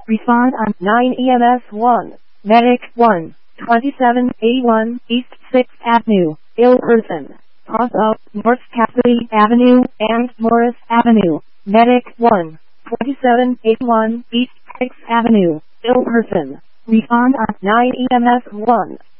Respond on 9 EMS 1. Medic 1. 2781 East 6th Avenue, ill person. Cross out North Cassidy Avenue and Morris Avenue. Medic 1. 2781 East 6th Avenue, ill person. Respond on 9 EMS 1.